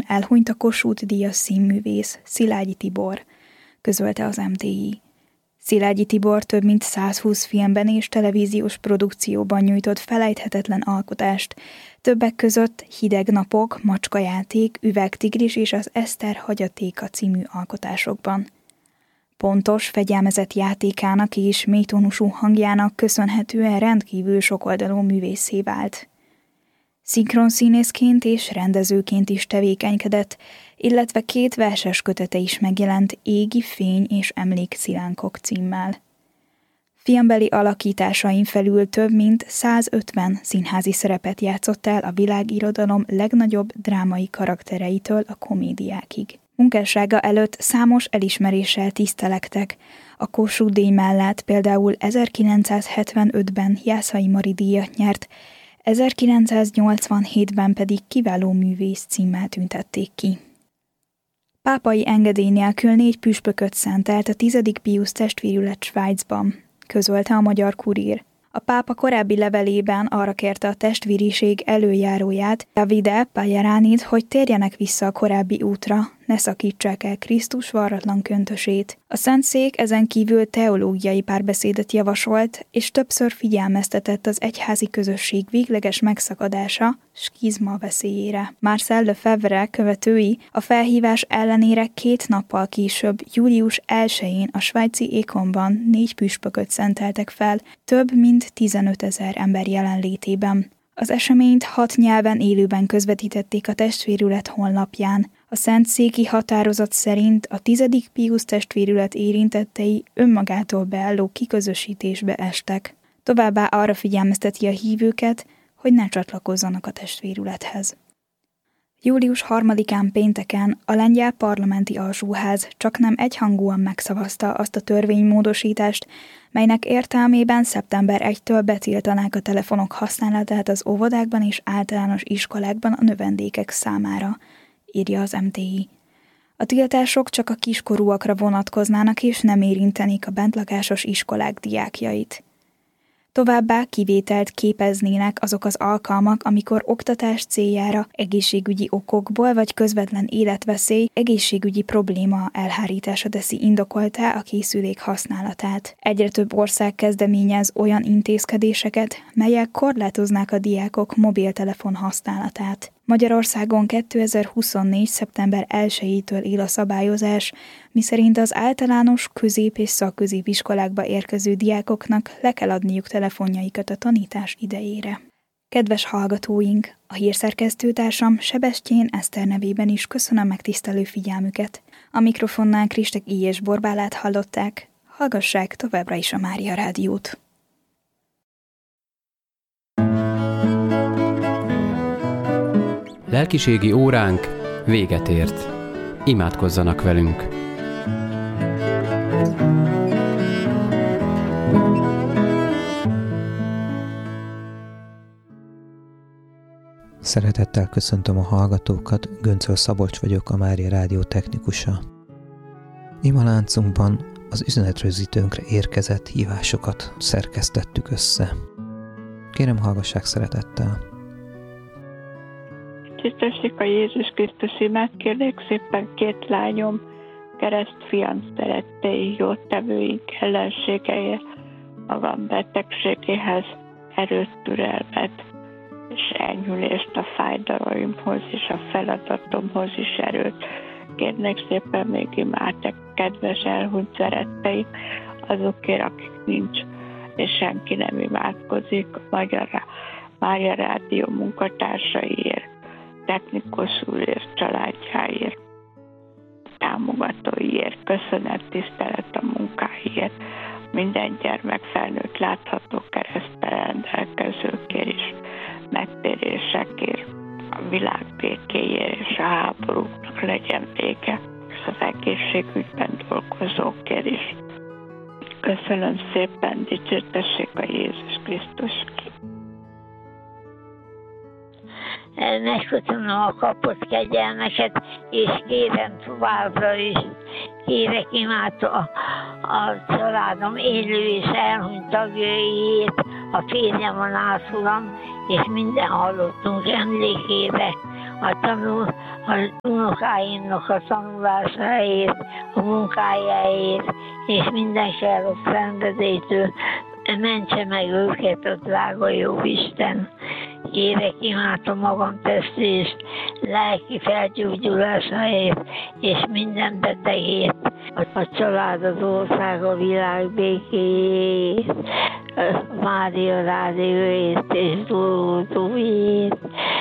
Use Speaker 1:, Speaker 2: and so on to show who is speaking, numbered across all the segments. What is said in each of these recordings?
Speaker 1: elhunyt a Kossuth-díjas színművész, Szilágyi Tibor, közölte az MTI. Szilágyi Tibor több mint 120 filmben és televíziós produkcióban nyújtott felejthetetlen alkotást, többek között Hideg napok, Macskajáték, Üvegtigris és az Eszter hagyatéka című alkotásokban. Pontos, fegyelmezett játékának és mélytónusú hangjának köszönhetően rendkívül sokoldalú művésszé vált. Szinkronszínészként és rendezőként is tevékenykedett, illetve 2 verses kötete is megjelent, Égi fény és emlékszilánkok címmel. Filmbeli alakításain felül több mint 150 színházi szerepet játszott el a világirodalom legnagyobb drámai karaktereitől a komédiákig. Munkássága előtt számos elismeréssel tisztelektek. A Kossuth-díj mellett például 1975-ben Jászai Mari díjat nyert, 1987-ben pedig kiváló művész címmel tüntették ki. Pápai engedély nélkül 4 püspököt szentelt a 10. Piusz testvérület Svájcban, közölte a Magyar Kurír. A pápa korábbi levelében arra kérte a testvériség előjáróját, Davide Pajaranit, hogy térjenek vissza a korábbi útra, ne szakítsák el Krisztus varratlan köntösét. A Szentszék ezen kívül teológiai párbeszédet javasolt, és többször figyelmeztetett az egyházi közösség végleges megszakadása, skizma veszélyére. Marcel Lefebvre követői a felhívás ellenére 2 nappal később, július 1-én a svájci Ékonban 4 püspököt szenteltek fel, több mint 15 000 ember jelenlétében. Az eseményt 6 nyelven élőben közvetítették a testvérület honlapján. A szentszéki határozat szerint a 10. Piusz testvérület érintettei önmagától beálló kiközösítésbe estek. Továbbá arra figyelmezteti a hívőket, hogy ne csatlakozzanak a testvérülethez. Július 3-án pénteken a lengyel parlamenti alsóház csaknem egyhangúan megszavazta azt a törvénymódosítást, melynek értelmében szeptember 1-től betiltanák a telefonok használatát az óvodákban és általános iskolákban a növendékek számára, írja az MTI. A tiltások csak a kiskorúakra vonatkoznának és nem érintenék a bentlakásos iskolák diákjait. Továbbá kivételt képeznének azok az alkalmak, amikor oktatás céljára egészségügyi okokból vagy közvetlen életveszély, egészségügyi probléma elhárítása teszi indokoltá a készülék használatát. Egyre több ország kezdeményez olyan intézkedéseket, melyek korlátoznák a diákok mobiltelefon használatát. Magyarországon 2024. szeptember 1-től él a szabályozás, miszerint az általános, közép- és szakközépiskolákba érkező diákoknak le kell adniuk telefonjaikat a tanítás idejére. Kedves hallgatóink, a hírszerkesztőtársam Sebestyén Eszter nevében is köszönöm megtisztelő figyelmüket. A mikrofonnál Kristek I. és Borbálát hallották. Hallgassák továbbra is a Mária Rádiót.
Speaker 2: Lelkiségi óránk véget ért. Imádkozzanak velünk!
Speaker 3: Szeretettel köszöntöm a hallgatókat, Göncöl Szabolcs vagyok, a Mária Rádió technikusa. Imaláncunkban az üzenetrögzítőnkre érkezett hívásokat szerkesztettük össze. Kérem, hallgassák szeretettel!
Speaker 4: Tisztessék a Jézus Krisztus imát, kérlek szépen 2 lányom keresztfiam szerettei, jótevőink ellenségeje, magam betegségéhez erőt, türelmet és enyhülést a fájdalmaimhoz és a feladatomhoz is erőt. Kérnek szépen még imátek, kedves elhunyt szeretteik, azokért, akik nincs, és senki nem imádkozik, a Mária Rádió munkatársaiért, technikus úrért, családjáért, támogatóiért, köszönet, tisztelet a munkáért, minden gyermek felnőtt látható kereszttel rendelkezőkért is, megtérésekért, a világ békéért és a háborúknak legyen vége, és az egészségügyben dolgozókért is. Köszönöm szépen, dicsértessék a Jézus Krisztus.
Speaker 5: Megköszönöm a kapott kegyelmeket, és kérem továbbra is, kérek imádta a családom élő és elhunyt tagjaiért, a férjem, a nászúram, és minden hallottunk emlékére, a az unokáimnak a tanulásáért, a munkájáért, és minden károk szenvedétől mentse meg őket a drága Jóisten. Kérek, imádom magam testi és lelki felgyógyulásáért, és minden betegért, a család, az ország, a világ békéjét, Mária rádióért és dolgozóért,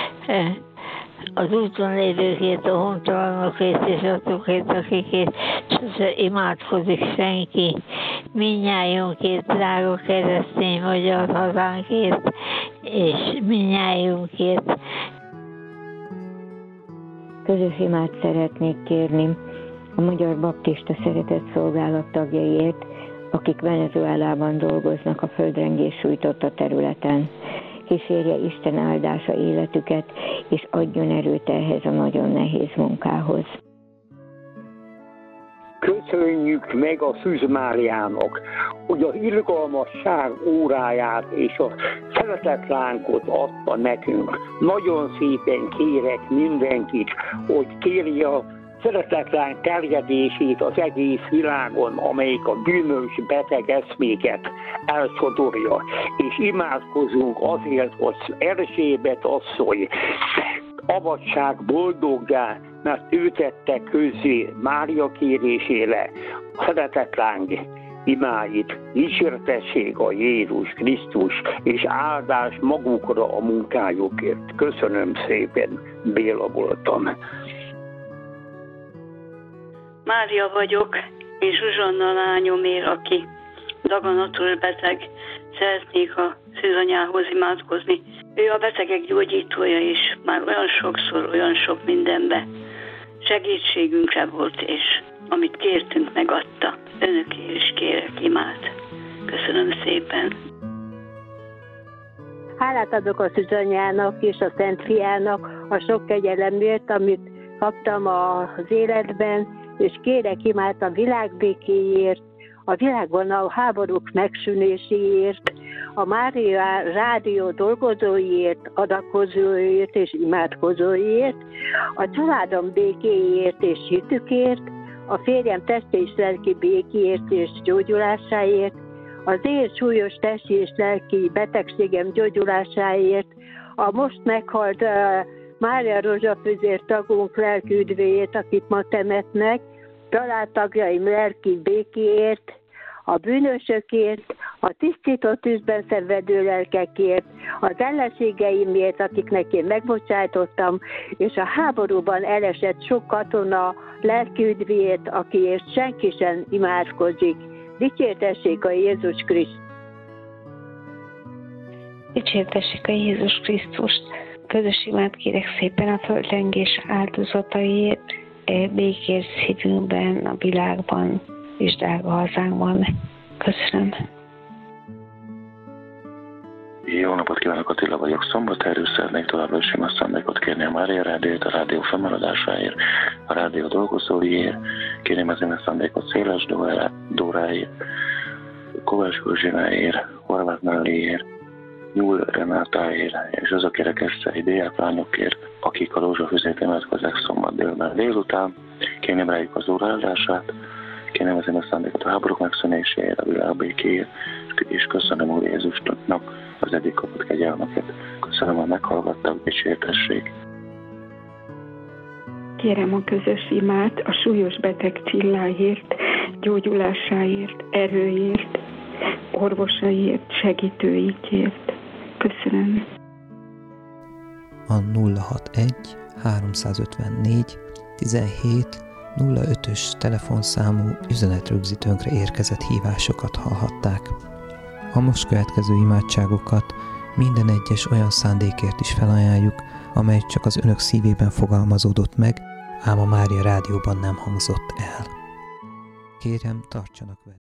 Speaker 5: az úton lévőkért, a hontalanokért és azokért, akikért sose imádkozik senki, mindnyájunkért, drága keresztény magyar hazánkért, és mindnyájunkért.
Speaker 6: Közös imát szeretnék kérni a Magyar Baptista Szeretett Szolgálat tagjaiért, akik Venezuelában dolgoznak a földrengés sújtotta területen. Kísérje Isten áldása életüket, és adjon erőt ehhez a nagyon nehéz munkához.
Speaker 7: Köszönjük meg a Szűz Máriának, hogy az irgalmasság óráját és a szeretetlánkot adta nekünk. Nagyon szépen kérek mindenkit, hogy kérje a szeretetlánk terjedését az egész világon, amelyik a bűnös, beteg eszméket elsodorja. És imádkozunk azért, hogy Erzsébet asszony avatság boldoggá, mert ő tette közzé Mária kérésére a szeretetlánk imáit, dicsértessék a Jézus Krisztus, és áldás magukra a munkájukért. Köszönöm szépen, Béla voltam.
Speaker 8: Mária vagyok, és Zsuzsanna lányomért, aki daganatos beteg, szeretnék a szűzanyához imádkozni. Ő a betegek gyógyítója is, már olyan sokszor, olyan sok mindenbe segítségünkre volt, és amit kértünk, megadta. Önökért is kérek imát. Köszönöm szépen.
Speaker 9: Hálát adok a Szűzanyának és a Szent Fiának a sok kegyelemért, amit kaptam az életben, és kérek imát a világ békéért, a világban a háborúk megszűnéséért, a Mária rádió dolgozóiért, adakozóiért és imádkozóiért, a családom békéért és hitükért, a férjem testi és lelki békéért és gyógyulásáért, az én súlyos testi és lelki betegségem gyógyulásáért, a most meghalt Mária Rózsafüzér tagunk lelki üdvéért, akit ma temetnek, családtagjaim lelki békéért, a bűnösökért, a tisztító tűzben szenvedő lelkekért, az ellenségeimért, akiknek én megbocsájtottam, és a háborúban elesett sok katona lelki üdvéért, akiért senki sem imádkozik. Dicsértessék a Jézus Krisztus!
Speaker 10: Dicsértessék a Jézus Krisztust! Közös imát kérek szépen a földrengés áldozataiért, békés szívünkben, a világban és drága hazánkban. Köszönöm.
Speaker 11: Jó napot kívánok, Attila vagyok, Szombathelyről, szeretnék továbbra is ima szándékot kérni a Mária rádiót, a rádió fennmaradásáért, a rádió dolgozóiért, kérném az ima szándékot Széles Dóráért, Kovács Józsináért, Horváth Nelliért, Nyúl Renátáért, és azokért a kesszei diáklányokért, akik a rózsafüzét imádkozzák szombat délután, kérném rájuk az Úr áldását, kérném az ima szándékot a háborúk megszűnéséért, a világ békéért, és köszönöm Úr Jézusnak az eddig kapott kegyelmeket. Köszönöm, hogy meghallgattak, dicsértessék.
Speaker 12: Kérem a közös imát a súlyos beteg Cilláért, gyógyulásáért, erőért, orvosaiért, segítőikért. Köszönöm.
Speaker 3: A 061 354 17 05-ös telefonszámú üzenetrögzítőnkre érkezett hívásokat hallhatták. A most következő imádságokat minden egyes olyan szándékért is felajánljuk, amely csak az önök szívében fogalmazódott meg, ám a Mária rádióban nem hangzott el. Kérem, tartsanak velünk!